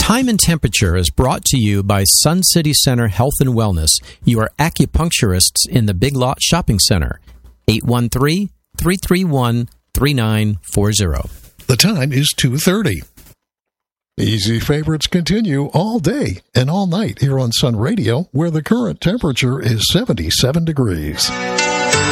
Time and Temperature is brought to you by Sun City Center Health and Wellness, your acupuncturists in the Big Lot Shopping Center. 813-331-3940. The time is 2:30. Easy favorites continue all day and all night here on Sun Radio, where the current temperature is 77 degrees.